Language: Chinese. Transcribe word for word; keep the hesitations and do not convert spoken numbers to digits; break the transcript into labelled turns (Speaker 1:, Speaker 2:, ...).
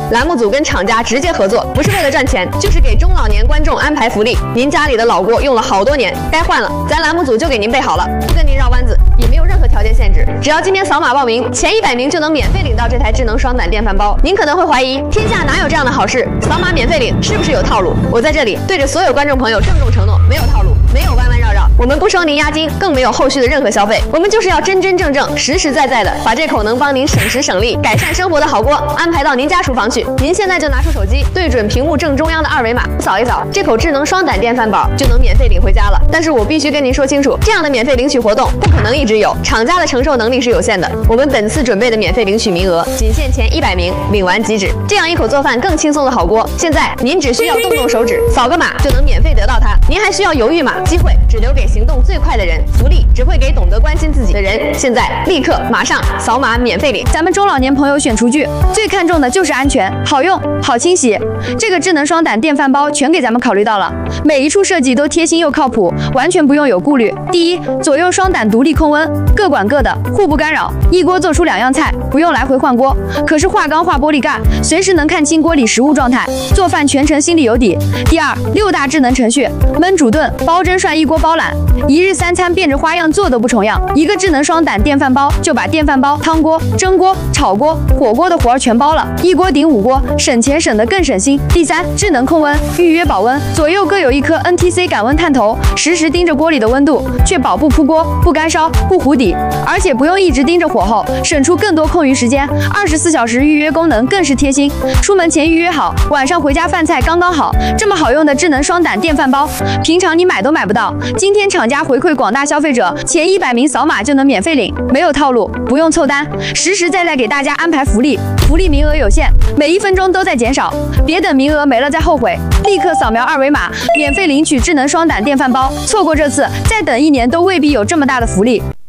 Speaker 1: 栏目组跟厂家直接合作，不是为了赚钱，就是给中老年观众安排福利。您家里的老锅用了好多年，该换了，咱栏目组就给您备好了，不跟您绕弯子，也没有任何条件限制，只要今天扫码报名，前一百名就能免费领到这台智能双胆电饭煲。您可能会怀疑，天下哪有这样的好事？扫码免费领是不是有套路？我在这里对着所有观众朋友郑重承诺，没有套路，没有弯弯绕绕，我们不收您押金，更没有后续的任何消费，我们就是要真真正正、实实在在的把这口能帮您省时省力、改善生活的好锅安排到您家厨房去。您现在就拿出手机，对准屏幕正中央的二维码，扫一扫，这口智能双胆电饭煲就能免费领回家了。但是我必须跟您说清楚，这样的免费领取活动不可能一直有，厂家的承受能力是有限的。我们本次准备的免费领取名额仅限前一百名，领完即止。这样一口做饭更轻松的好锅，现在您只需要动动手指，扫个码就能免费得到它。您还需要犹豫吗？机会只留给行动最快的人，福利只会给懂得关心自己的人。现在立刻马上扫码免费领。
Speaker 2: 咱们中老年朋友选厨具最看重的就是安全、好用、好清洗。这个智能双胆电饭煲全给咱们考虑到了，每一处设计都贴心又靠谱，完全不用有顾虑。第一，左右双胆独立控温，各管各的，互不干扰，一锅做出两样菜，不用来回换锅。可是化钢化玻璃盖，随时能看清锅里食物状态，做饭全程心里有底。第二，六大智能程序，焖煮炖、煲蒸涮一锅包揽，一日三餐变着花样做都不重样。一个智能双胆电饭煲就把电饭煲、汤锅、蒸锅、炒锅、火锅的活儿全包了，一锅顶五锅，省钱省得更省心。第三，智能控温，预约保温，左右各有一颗 N T C 感温探头，实时盯着锅里的温度，确保不扑锅、不干烧、不糊底，而且不用一直盯着火候，省出更多空余时间。二十四小时预约功能更是贴心，出门前预约好，晚上回家饭菜刚刚好。这么好用的智能双胆电饭煲，平常你买都买不到。今天厂家回馈广大消费者，前一百名扫码就能免费领，没有套路，不用凑单，实实在在给大家安排福利。福利名额有限，每一分钟都在减少，别等名额没了再后悔，立刻扫描二维码，免费领取智能双胆电饭煲。错过这次，再等一年都未必有这么大的福利。